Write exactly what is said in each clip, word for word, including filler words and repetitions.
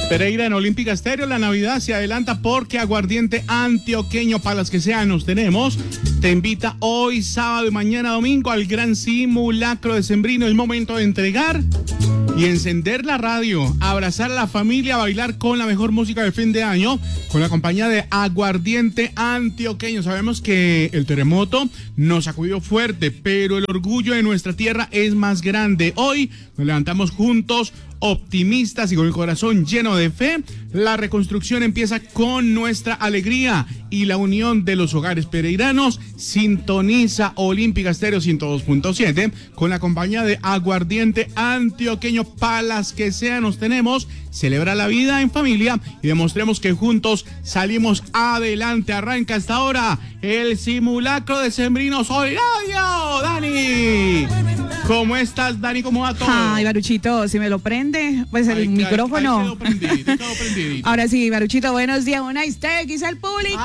Pereira en Olímpica Estéreo, la Navidad se adelanta porque Aguardiente Antioqueño, para las que sean, nos tenemos. Te invita hoy, sábado y mañana domingo al gran simulacro decembrino. El momento de entregar y encender la radio, abrazar a la familia, bailar con la mejor música del fin de año, con la compañía de Aguardiente Antioqueño. Sabemos que el terremoto nos sacudió fuerte, pero el orgullo de nuestra tierra es más grande. Hoy nos levantamos juntos, optimistas y con el corazón lleno de fe. La reconstrucción empieza con nuestra alegría y la unión de los hogares pereiranos. Sintoniza Olímpica Estéreo ciento dos punto siete con la compañía de Aguardiente Antioqueño. Palas que sea, nos tenemos. Celebra la vida en familia y demostremos que juntos salimos adelante. Arranca hasta ahora el simulacro decembrino. Soy Radio Dani. ¿Cómo estás, Dani? ¿Cómo va todo? Ay, Baruchito, si me lo prende, pues el Ay, micrófono. Ahí quedó prendidito, quedó prendidito. Ahora sí, Baruchito, buenos días, buenas tardes al público.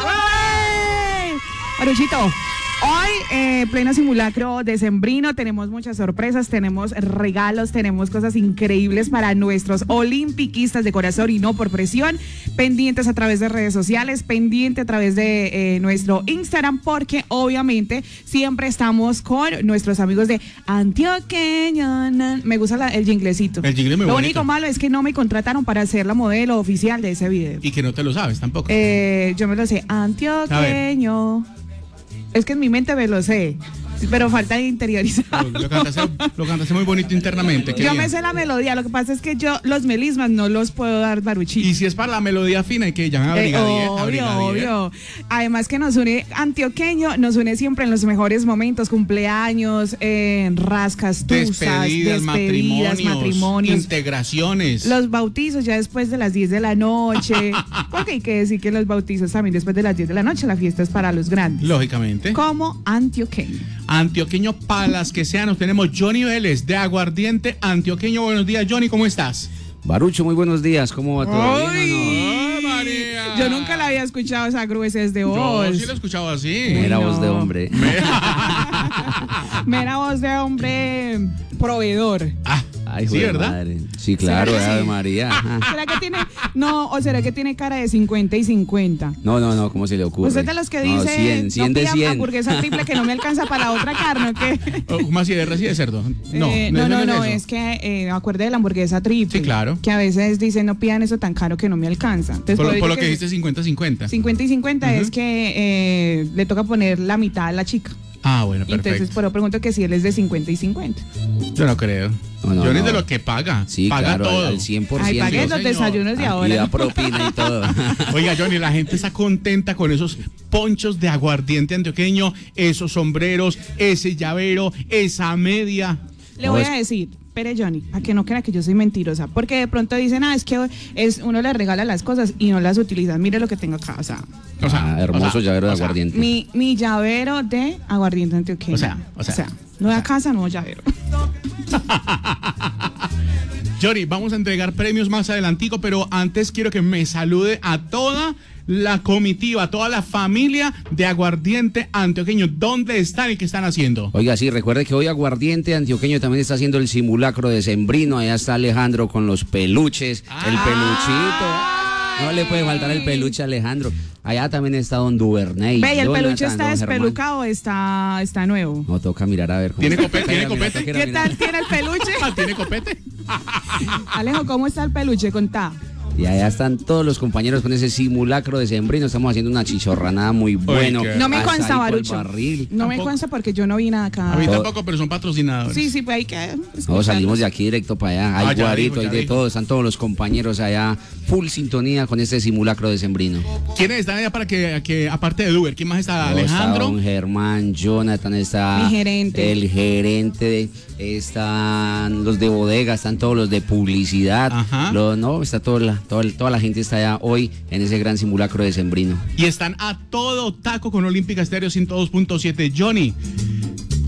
¡Ay! Baruchito, hoy, eh, pleno simulacro decembrino, tenemos muchas sorpresas, tenemos regalos, tenemos cosas increíbles para nuestros olimpiquistas de corazón y no por presión, pendientes a través de redes sociales, pendiente a través de eh, nuestro Instagram, porque obviamente siempre estamos con nuestros amigos de Antioqueño. Me gusta la, el jinglecito. El jingle es muy Lo bonito. único malo es que no me contrataron para ser la modelo oficial de ese video. Y que no te lo sabes tampoco. Eh, yo me lo sé, Antioqueño. Es que en mi mente me lo sé, pero falta interiorizar. Lo, lo, cantaste, lo cantaste muy bonito internamente. Yo bien. me sé la melodía, lo que pasa es que yo los melismas no los puedo dar, Baruchito. Y si es para la melodía fina, hay que llamar a Eh, Brigadier. a obvio, Brigadier. obvio. Además que nos une Antioqueño, nos une siempre en los mejores momentos, cumpleaños, eh, rascas, tusas, Despedidas, despedidas, matrimonios, matrimonios, integraciones. los bautizos ya después de las diez de la noche, porque hay que decir que los bautizos también después de las diez de la noche, la fiesta es para los grandes. Lógicamente. Como Antioqueño. Antioqueño, palas que sean, nos tenemos Johnny Vélez de Aguardiente Antioqueño. Buenos días, Johnny, ¿cómo estás? Barucho, muy buenos días, ¿cómo va todo? ¡Ay! ¿Bien o no? ¡Oh, María! Yo nunca la había escuchado esa gruesez de voz. Yo sí lo he escuchado así. Mera no. voz de hombre. Mera voz de hombre proveedor. Ah, Ay, sí, joder, ¿verdad? madre. Sí, claro, ¿Será que Ave sí? María. Ajá. ¿Será que tiene, no, o será que tiene cara de cincuenta y cincuenta? No, no, no, ¿cómo se le ocurre? Usted de los que No, dice, cien, cien no de pida cien. hamburguesa triple que no me alcanza para la otra carne, ¿o qué? Oh, ¿cómo así de res y de cerdo? No, Eh, no, no, no, eso. es que eh, acuerde de la hamburguesa triple. Sí, claro. Que a veces dicen, no pidan eso tan caro que no me alcanza. Entonces, Por, puedo por lo decir que dijiste cincuenta cincuenta. cincuenta y cincuenta Ujú. es que eh, le toca poner la mitad a la chica. Ah, bueno, perfecto. Entonces, por eso pregunto que si él es de cincuenta y cincuenta. Yo no creo. No, no, Johnny es no. de lo que paga. Sí, paga claro, todo. al, al cien por Ay, ciento. pagué sí, los señor. desayunos de Y ahora. da propina y todo. Oiga, Johnny, la gente está contenta con esos ponchos de Aguardiente Antioqueño, esos sombreros, ese llavero, esa media. Le No, voy es- a decir, pero Johnny, para que no crea que yo soy mentirosa, porque de pronto dicen, ah, es que es uno le regala las cosas y no las utiliza. Mire lo que tengo acá, o sea, O sea, Ah, hermoso o sea, llavero de o sea, aguardiente. mi, mi llavero de Aguardiente Antioqueño. O sea, o sea, nueva casa, nuevo llavero. Johnny, vamos a entregar premios más adelantico, pero antes quiero que me salude a toda la comitiva, a toda la familia de Aguardiente Antioqueño. ¿Dónde están y qué están haciendo? Oiga, sí, recuerde que hoy Aguardiente Antioqueño también está haciendo el simulacro decembrino. Allá está Alejandro con los peluches, el peluchito. No le puede faltar el peluche a Alejandro. Allá también está Don Duvernay. Ve, ¿y el Jonathan, peluche está don Germán. despelucado o está, está nuevo? No, toca mirar a ver. cómo ¿Tiene está. copete? Toca ir a ¿Tiene mirar, copete? toca ir a ¿Qué mirar. tal tiene el peluche? Ah, ¿tiene copete? Alejo, ¿cómo está el peluche? Contá. Y allá están todos los compañeros con ese simulacro decembrino. Estamos haciendo una chichorranada muy bueno. qué- No me Asadito consta, al Barucho. barril. No me Tampoco. consta porque yo no vi nada acá. A mí Todo- tampoco, pero son patrocinadores. Sí, sí, pues hay que. No, salimos de aquí directo para allá. Hay Ah, ya guarito, dijo, ya hay de dijo. todo. Están todos los compañeros allá. Full sintonía con este simulacro decembrino. ¿Quiénes están allá para que, que aparte de Uber, quién más está? No, está Alejandro. don Germán, Jonathan, está Mi gerente. el gerente, están los de bodega, están todos los de publicidad. Ajá. Los- no, está toda la, toda, toda la gente está allá hoy en ese gran simulacro decembrino. Y están a todo taco con Olímpica Estéreo ciento dos punto siete. Johnny,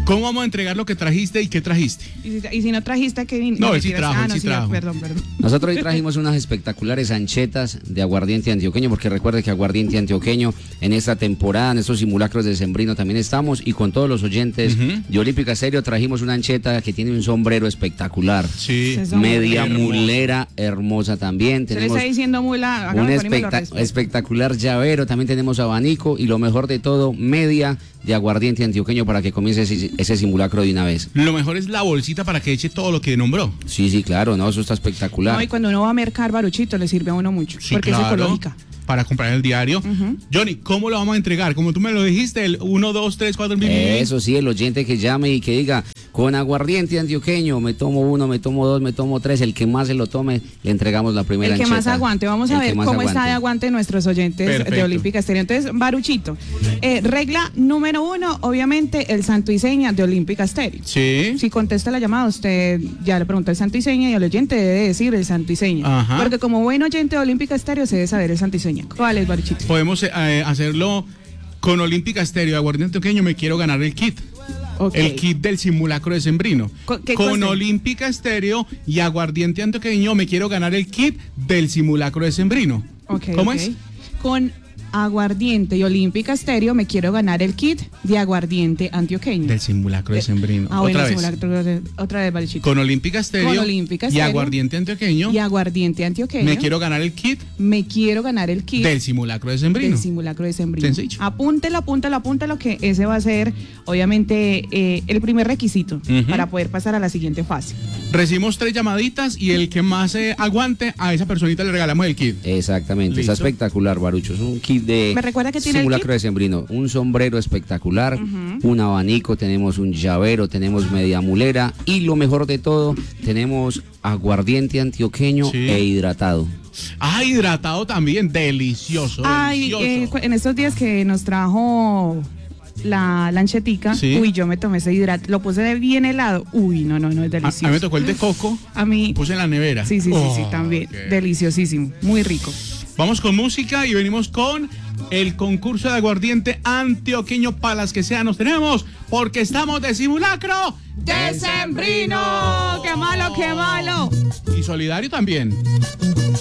¿Cómo vamos a entregar lo que trajiste y qué trajiste? Y si, y si no trajiste, ¿qué vino? No, él sí trajo, ah, él no, sí trajo. Perdón, perdón. Nosotros hoy trajimos unas espectaculares anchetas de aguardiente antioqueño, porque recuerde que aguardiente antioqueño en esta temporada, en estos simulacros de decembrino también estamos, y con todos los oyentes uh-huh. de Olímpica Estéreo trajimos una ancheta que tiene un sombrero espectacular. Sí. Media hermosa. Mulera hermosa también. Se Tenemos le está diciendo mula. un espectac- espectacular llavero, también tenemos abanico y lo mejor de todo, media de aguardiente antioqueño para que comience ese, ese simulacro de una vez. Lo mejor es la bolsita para que eche todo lo que nombró. Sí, sí, claro, no, eso está espectacular. No, y cuando uno va a mercar Baruchito le sirve a uno mucho, sí, porque claro, es ecológica. Para comprar en el diario. Uh-huh. Johnny, ¿cómo lo vamos a entregar? Como tú me lo dijiste, el uno, dos, tres, cuatro... Eso sí, el oyente que llame y que diga, con aguardiente antioqueño, me tomo uno, me tomo dos, me tomo tres, el que más se lo tome, le entregamos la primera El que ancheta. más aguante. Vamos a ver cómo aguante. está de aguante nuestros oyentes Perfecto. de Olímpica Estéreo. Entonces, Baruchito, eh, regla número uno, obviamente, el santo y seña de Olímpica Estéreo. Sí. Si contesta la llamada, usted ya le pregunta el santo y seña y el oyente debe decir el santo y seña. Ajá. Porque como buen oyente de Olímpica Estéreo se debe saber el santo y seña. ¿Cuál es, Baruchito? Podemos eh, hacerlo con Olímpica Estéreo, aguardiente antioqueño, me quiero ganar el kit. Okay. El kit del simulacro decembrino. Con cosa? Olímpica Estéreo y aguardiente antioqueño me quiero ganar el kit del simulacro decembrino. Okay, ¿Cómo okay. es? Con aguardiente y Olímpica Estéreo me quiero ganar el kit de aguardiente antioqueño. Del simulacro decembrino. Ah, otra bueno, vez. Simulacro de, otra vez, Baruchito. Con Olímpica Estéreo. Con Olímpica Estéreo. Y aguardiente antioqueño. Y aguardiente antioqueño. Me quiero ganar el kit. Me quiero ganar el kit. Del simulacro decembrino. Del simulacro decembrino. Sencillo. Apúntelo, apúntelo, apúntelo, que ese va a ser, obviamente, eh, el primer requisito uh-huh. para poder pasar a la siguiente fase. Recibimos tres llamaditas y el que más eh, aguante, a esa personita le regalamos el kit. Exactamente. Listo. Está espectacular, Barucho. Es un kit de... ¿Me recuerda que tiene simulacro decembrino, un sombrero espectacular, uh-huh. un abanico, tenemos un llavero, tenemos media mulera y lo mejor de todo, tenemos aguardiente antioqueño sí. e hidratado. Ah, hidratado también, delicioso. Ay, delicioso. Eh, en estos días que nos trajo la lanchetica, ¿sí? Uy, yo me tomé ese hidrato, lo puse bien helado, uy, no, no, no, es delicioso. A, a mí me tocó el de coco, a mí puse en la nevera. Sí, sí, oh, sí, sí, también, okay. Deliciosísimo, muy rico. Vamos con música y venimos con el concurso de aguardiente antioqueño para las que sean. Nos tenemos porque estamos de simulacro decembrino. ¡Qué malo, qué malo! Y solidario también.